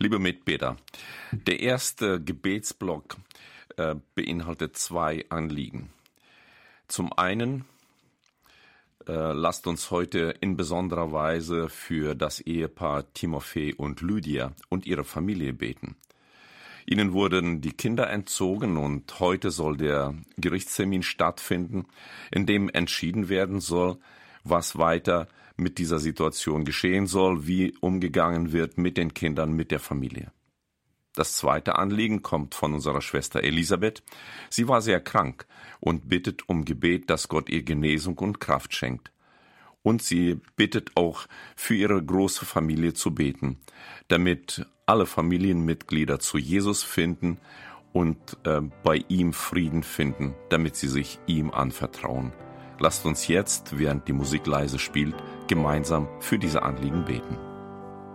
Liebe Mitbeter, der erste Gebetsblock beinhaltet 2 Anliegen. Zum einen lasst uns heute in besonderer Weise für das Ehepaar Timofei und Lydia und ihre Familie beten. Ihnen wurden die Kinder entzogen und heute soll der Gerichtstermin stattfinden, in dem entschieden werden soll, was weiter mit dieser Situation geschehen soll, wie umgegangen wird mit den Kindern, mit der Familie. Das zweite Anliegen kommt von unserer Schwester Elisabeth. Sie war sehr krank und bittet um Gebet, dass Gott ihr Genesung und Kraft schenkt. Und sie bittet auch für ihre große Familie zu beten, damit alle Familienmitglieder zu Jesus finden und bei ihm Frieden finden, damit sie sich ihm anvertrauen. Lasst uns jetzt, während die Musik leise spielt, gemeinsam für diese Anliegen beten.